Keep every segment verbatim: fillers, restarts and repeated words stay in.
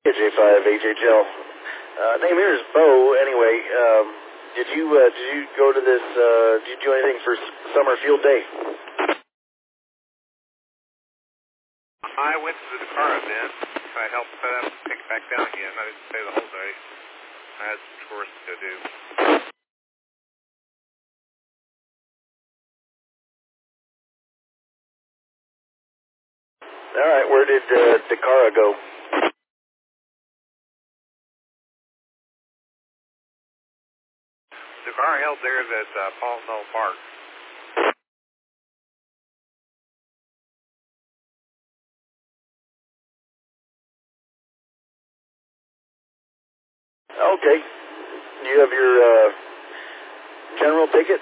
J five H H L. Uh, name here is Bo. Anyway, um, did you uh, did you go to this? Uh, did you do anything for summer field day? I went to the car event. I helped set up and pick it back down again. I didn't stay the whole day. I had some chores to do. All right. Where did uh, Dakara go? The car held theirs at uh, Paul Snow Park. Okay. Do you have your uh, general ticket?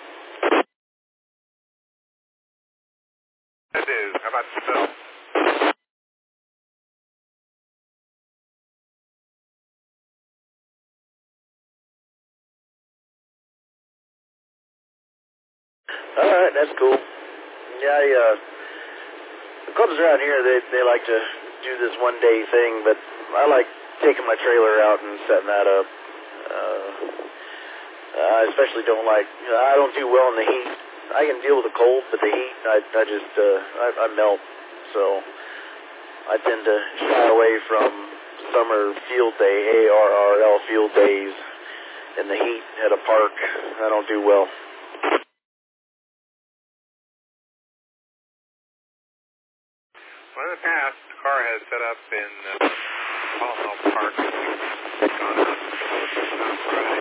I do. How about yourself? All right, that's cool. Yeah, I, uh, the clubs around here, they they like to do this one day thing, but I like taking my trailer out and setting that up. Uh, I especially don't like, you know, I don't do well in the heat. I can deal with the cold, but the heat, I, I just, uh, I, I melt. So I tend to shy away from summer field day, A R R L field days in the heat at a park. I don't do well. Well, in the past, the car has set up in uh, Paul Snow Park. Gone out on Friday.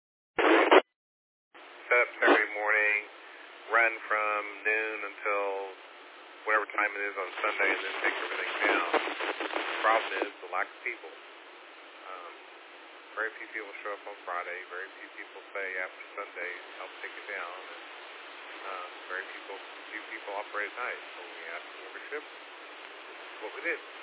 Set up Saturday morning, run from noon until whatever time it is on Sunday, and then take everything down. The problem is the lack of people. Um, very few people show up on Friday. Very few people say after Sunday, I'll take it down. And, uh, very people, few people operate at night. So we asked them every shift. What we did.